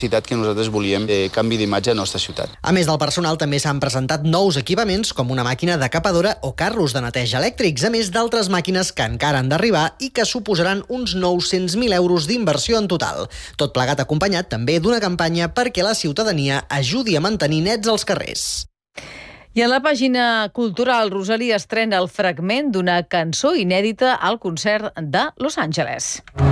ciutat que nosaltres volíem de canvi d'imatge a la nostra ciutat. A més del personal, també s'han presentat nous equipaments com una màquina decapadora o carros de neteja elèctrics, a més d'altres màquines que encara han d'arribar i que suposaran uns 900.000 euros d'inversió en total. Tot plegat acompanyat també d'una campanya perquè la ciutadania ajudi a mantenir nets els carrers. I en la pàgina cultural, Rosalía estrena el fragment d'una cançó inèdita al concert de Los Angeles.